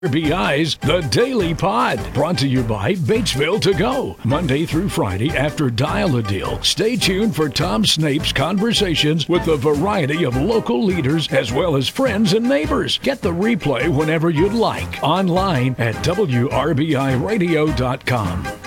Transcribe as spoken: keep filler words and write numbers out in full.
R B I's The Daily Pod, brought to you by Batesville To Go. Monday through Friday after Dial a Deal. Stay tuned for Tom Snape's conversations with a variety of local leaders as well as friends and neighbors. Get the replay whenever you'd like. Online at W R B I radio dot com.